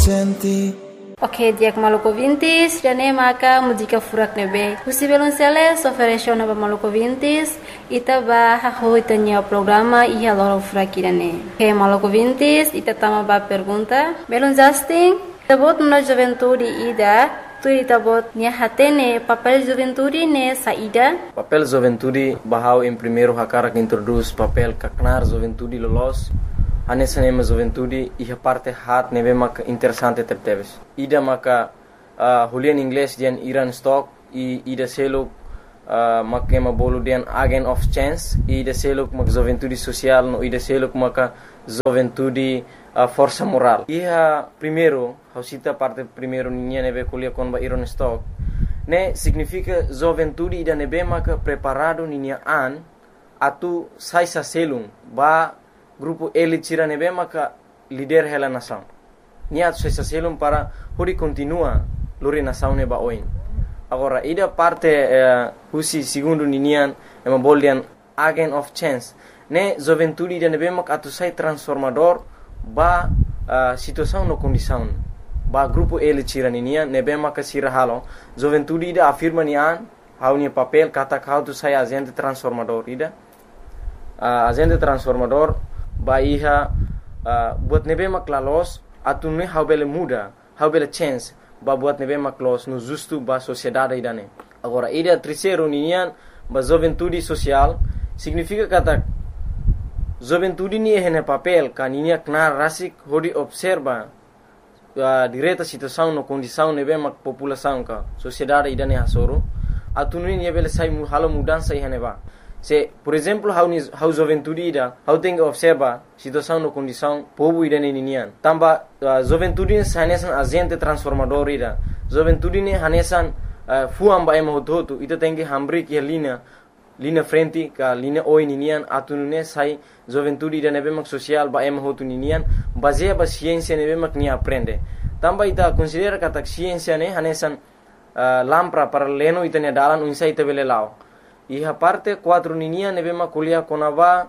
senti. Ok, dia Maluco Vintis, dan maka música furak nebe. Husi belum sele, soferesho naba Maluco Vintis, ita ba haho itanya programa iya loro furak irane. Ok, Maluco Vintis, ita tama ba pergunta. Belum Justin, tabot na juventude ida, tu tabot nia hatene papel juventude ne saida. Papel juventude bahau em primeiro hakara que introduz papel kaknar juventude lolos. Anessa nema juventude iha parte hat neve mak interessante tepteves. Ida maka hulian inglês dian Iran stock ida seluk makema bolu dian agent of chance ida seluk mak juventude social no ida seluk maka juventude força moral. Iha primeiro hausita parte primeiro ninha neve kulia kon ba Iran stock. Ne significa juventude ida neve maka preparado ninha an atu sai sa selung ba grupo elite tira nebe maka líder hela nação. Nia suessa selum para hori continua lori nação neba oin. Agora ida parte husi segundo ninian ema boldian agent of chance. Ne juventude ida nebe maka atu sai transformador ba situação no condição. Ba grupo elite tira ninian nebe maka sira halo. Juventude ida afirma nian hau ni papel kata kau tu sai agente transformador ida. Agente transformador ba iha buat nebe maklalos atune how bele muda how bele chance ba buat nebe maklos no justo ba sociedade idane. Agora ida terceiro ninian ba juventude social significa kata juventude ni ehne papel kaninia knar rasik hodi observa direta situação no condição nebe mak população ka sociedade idane hasoro atune ni bele sai halo mudança ihane ba. Se, por exemplo, how juventude ida, how tem que observa situação no condição povo ida ninian. Tamba juventude hanesan agente transformador ida. Juventude hanesan fuamba ema hototo ita tem que hambrik ya linha frente ka linha oi ninian atunune sai juventude ida nebe mak social ba ema hotu ninian baseia ba ciência nebe mak ni aprende. Tamba ita considera kata ciência ne hanesan lampra para leno ita ne dalan unsa ita bele lao. Iha parte 4 ninia nebe ma kuliah konava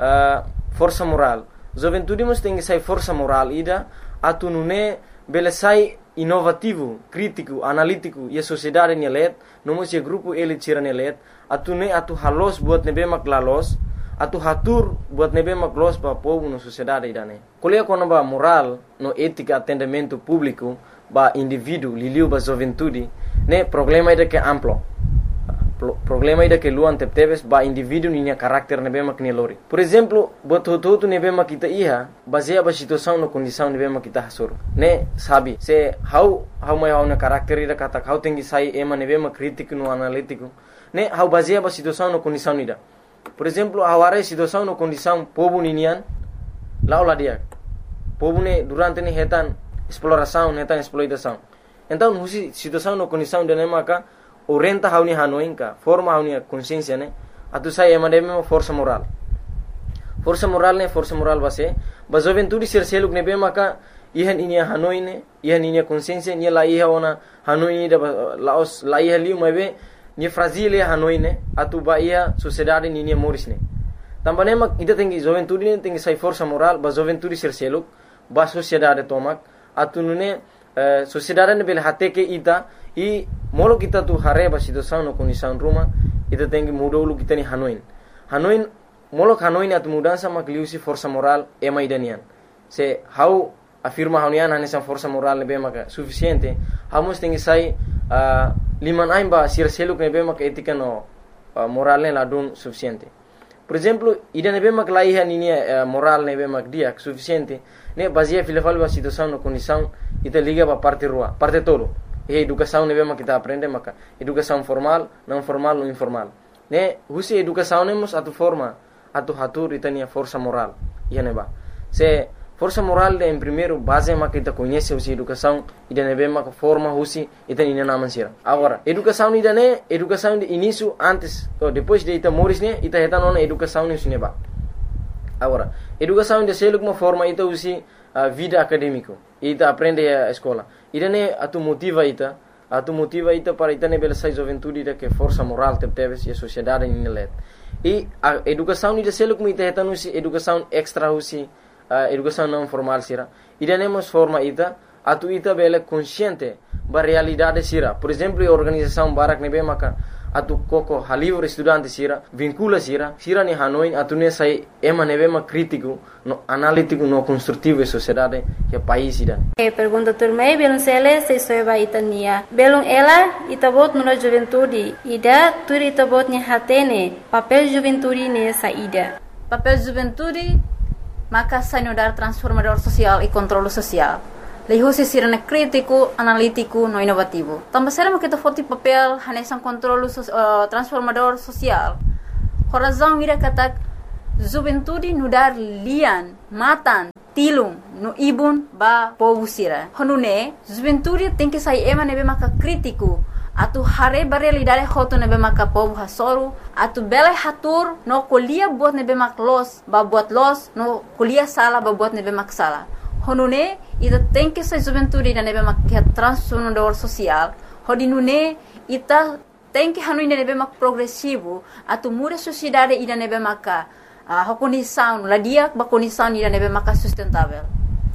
força moral. Juventude mos tem que sai força moral ida atunune bele sai inovativo, crítico, analítico e a sociedade nelet, nomos e grupo ele tira nelet, atune atu halos buat nebe mak lalos, atu hatur buat nebe mak los ba povo no sociedade idane. Kuliah konava moral no ética atendimento público ba indivíduo liliu ba juventude, ne problema ida que amplo. Problema ida que luan tepteves ba indivíduo ninya karakter nebe mak lori. Por exemplo, buat hotu nebe mak kita iha baseia ba situação no condição nebe mak kita hasur. Ne sabi se how mai how na karakter ida kata how tengi sai ema nebe mak crítico no analítico. Ne how baseia ba situação no condição ida. Por exemplo, aware situação no condição povo ninian laula dia. Povo ne durante ne hetan exploração, hetan exploitação. Então, husi situação no condição de maka orienta hauni hanoinka forma hauni consciência ne atu sai emademe força moral força moral base ba juventude ser seluk nebe maka ihan inia hanoine ihan inia consciência ni la iha ona hanoi da laos la iha liu mebe ni fragile hanoine atu ba ia sociedade ni ni morisne tambane mak ida tengi juventude ne tengi sai força moral ba juventude ser seluk ba sociedade tomak atu nune sociedade ne bel hate ke ida i molo kita tu hareba situação no condição ruma ita tem que mudar o kita ni hanoin molo hanoin atu mudança mak liusi força moral ema idanian se how afirma haunian hanesa força moral ne bema suficiente hamos tem que sai liman aimba sir seluk ne bema etika no moral ne ladun suficiente. Por exemplo, ida ne bema laiha ni moral ne bema dia suficiente ne baseia filafal ba situação no condição ita liga ba parte rua parte tolo. E educação nebe mak kita aprende maka educação formal, não formal, não informal. Ne husi educação nemos atu forma, atu hatur itania força moral. Ia neba. Se força moral de em primeiro base mak kita conhece husi educação, ida nebe mak forma husi itania naman sira. Agora, educação ida ne, educação de início antes ou depois de ita moris ne, ita heta nona educação ne neba. Agora, educação de seluk uma forma ita husi vida acadêmico. Ita aprende a escola. Ida ne atu motiva ita para ita ne bela sai juventude ida que força moral tepteves e a sociedade ni let. E a educação ida seluk mu ita heta nusi educação extra husi educação não formal sira. Ida ne mos forma ita atu ita bele consciente ba realidade sira. Por exemplo, a organização Barak nebe maka atu koko halivre estudante sira vincula sira ni Hanoi atu ne sai ema nebe ma crítico no analítico no construtivo e sociedade que país ida. Pergunta turmei belum sele se soeba itania belum ela itabot nula juventude ida turi itabot ni hatene papel juventude ne sa ida. Papel juventude maka sanudar transformador social e controle social. Leho se sirene crítico, analítico, no inovativo. Também será que forte papel hanesan controle transformador social. Horazão ira katak juventude nudar lian, matan, tilung, no ibun ba povo sira. Honune juventude tem que sair ema nebe maka crítico. Atu hare ba realidade hoto nebe maka povo hasoru. Atu bele hatur no kolia buat nebe mak los, ba buat los, no kolia sala ba buat nebe mak sala. Honune ita tem que ser juventude ida nebe mak transformador social. Hodinune ita tem que hanui nebe mak progressivo. Atu muda sociedade ida nebe maka condição, ladia ba condição ida nebe maka sustentável.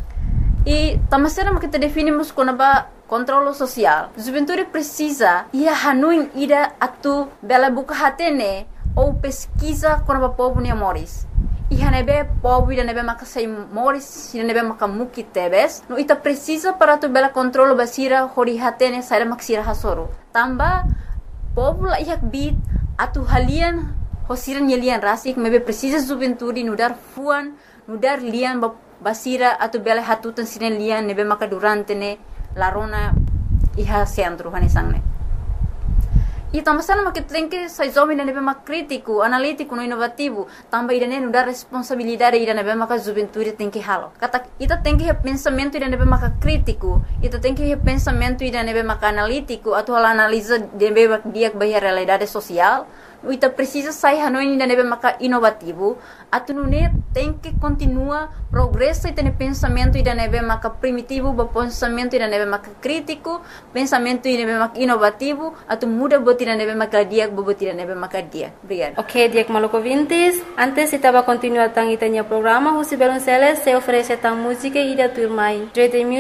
E tamasera kita definimos como ba controle social. Juventude precisa ia hanui ida atu bela buka hatene ou pesquisa como ba povo ne moris. Iha nebe povo ida nebe maka sei moris ida nebe maka muki tebes no ita precisa para tu bela controle basira hori hatene saira maksira hasoro tamba povo la ihak bit atu halian hosiran yelian rasik mebe precisa juventude nudar fuan nudar lian basira atu bela hatutan sinen lian nebe maka durante ne larona iha centro hanesangne. E tamasana makit tem que sai zomi na nebe mak crítico, analítico, no inovativo, também ida ne dar responsabilidade ida nebe mak juventude tem que halo. Kata ita tem que pensamento ida nebe mak crítico, ita tem que pensamento ida nebe mak analítico, atau hal analisa nebe mak dia bahia realidade social. Ita precisa sair hanoi ida nebe mak inovativo, atu nune tem que continua progresso ita ne pensamento ida nebe mak primitivo, ba pensamento ida nebe mak crítico, pensamento ida nebe mak inovativo, atu muda tira nebe makadiak bobo tira nebe makadia. Obrigada. Ok, Diak Maluco Vintes. Antes estava continuando itanya programa, José Belonceles se oferece tão música e da turma.